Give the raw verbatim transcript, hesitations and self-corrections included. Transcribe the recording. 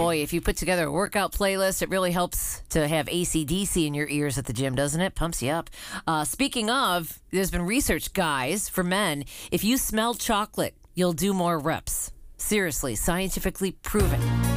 Boy, if you put together a workout playlist, it really helps to have A C D C in your ears at the gym, doesn't it? Pumps you up. Uh, speaking of, there's been research, guys, for men. If you smell chocolate, you'll do more reps. Seriously, scientifically proven.